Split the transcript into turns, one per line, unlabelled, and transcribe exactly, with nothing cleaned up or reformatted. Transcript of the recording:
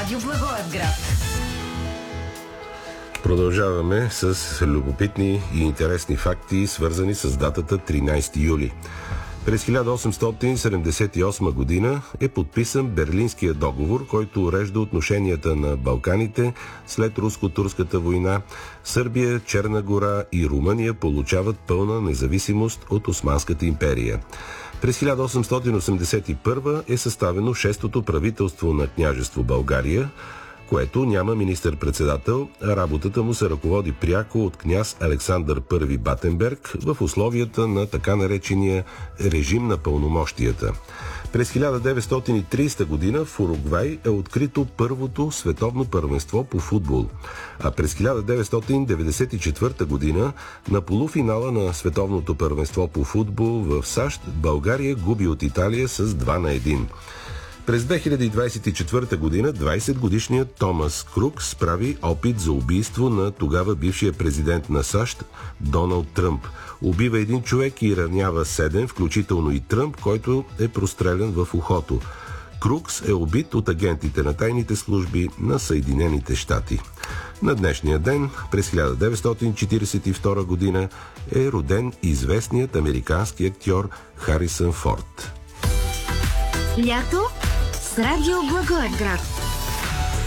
Радио Благоевград.
Продължаваме с любопитни и интересни факти, свързани с датата тринайсети юли. През хиляда осемстотин седемдесет и осма година е подписан Берлинския договор, който урежда отношенията на Балканите след руско-турската война. Сърбия, Черна гора и Румъния получават пълна независимост от Османската империя. През хиляда осемстотин осемдесет и първа е съставено шестото правителство на княжество България, което няма министър-председател, а работата му се ръководи пряко от княз Александър Първи Батенберг в условията на така наречения режим на пълномощията. През хиляда деветстотин и трийсета година в Уругвай е открито първото световно първенство по футбол, а през хиляда деветстотин деветдесет и четвърта година на полуфинала на световното първенство по футбол в САЩ България губи от Италия с два на едно. През две хиляди двайсет и четвърта година двайсетгодишният Томас Крукс прави опит за убийство на тогава бившия президент на САЩ Доналд Тръмп. Убива един човек и ранява седем, включително и Тръмп, който е прострелян в ухото. Крукс е убит от агентите на тайните служби на Съединените щати. На днешния ден, през хиляда деветстотин четирийсет и втора година, е роден известният американски актьор Харисън Форд.
Лято с Радио Благоевград.